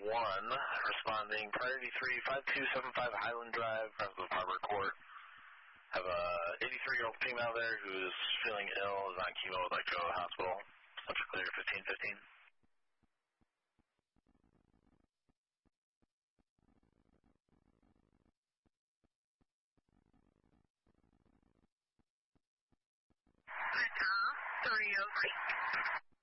responding, priority 3, 5275 Highland Drive, Friendswood Harbor Court. Have a 83-year-old female there who's feeling ill, is on chemo, would like to go to the hospital. Central clear 1515. Center 303.